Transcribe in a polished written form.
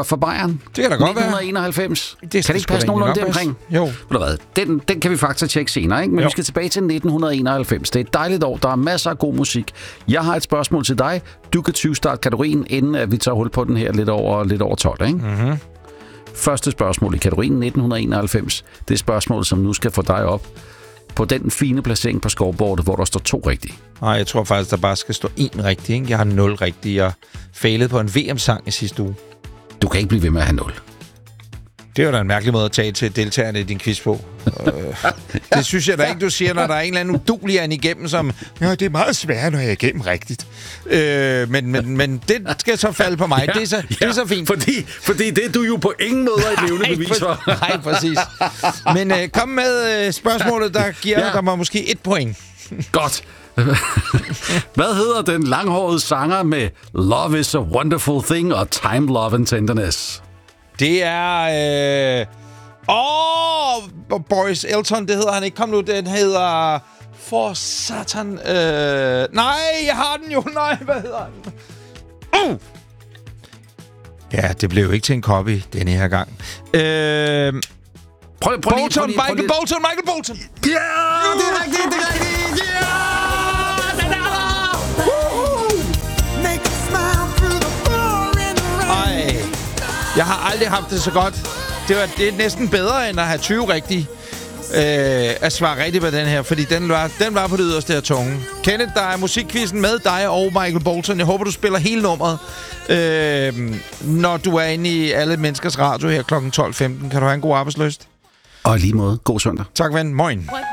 for Bayern? Det kan da godt 1991. være. Kan det ikke passe nogenlunde deromkring? Jo. Ved du hvad? Den kan vi faktisk tjekke senere, ikke? Men jo. Vi skal tilbage til 1991. Det er et dejligt år. Der er masser af god musik. Jeg har et spørgsmål til dig. Du kan 20-starte kategorien, inden at vi tager hul på den her lidt over 12, ikke? Mm-hmm. Første spørgsmål i kategorien 1991. Det er spørgsmålet, som nu skal få dig op på den fine placering på scoreboardet, hvor der står 2 rigtige. Nej, jeg tror faktisk, der bare skal stå 1 rigtig, ikke? Jeg har 0 rigtige. Jeg failede på en VM-sang i sidste uge. Du kan ikke blive ved med at have 0. Det er jo da en mærkelig måde at tage til deltagerne i din quiz på. Det synes jeg da ikke, du siger, når der er en eller anden udulig an igennem, som... Ja, det er meget sværere, når jeg er igennem rigtigt. Men det skal så falde på mig. Ja, det er så fint. Fordi det er du jo på ingen måde et levende bevis for. Nej, præcis. Men kom med spørgsmålet, der giver der mig måske 1 point. Godt. Hvad hedder den langhårede sanger med Love is a Wonderful Thing og Time, Love and Tenderness? Det er... Boris Elton, det hedder han ikke. Kom nu, den hedder... For satan... Nej, jeg har den jo. Nej, hvad hedder den? Ja, det blev jo ikke til en copy denne her gang. Prøv Bolton, lige, Michael Bolton! Ja, det er rigtigt, Ej, jeg har aldrig haft det så godt. Det er næsten bedre, end at have 20 rigtige. At svare rigtigt på den her, fordi den var på det yderste af tunge. Kenneth, der er musikquizzen med dig og Michael Bolton. Jeg håber, du spiller hele nummeret, når du er inde i Alle Menneskers Radio her kl. 12:15. Kan du have en god arbejdslyst? Og lige måde. God søndag. Tak, ven. Moin.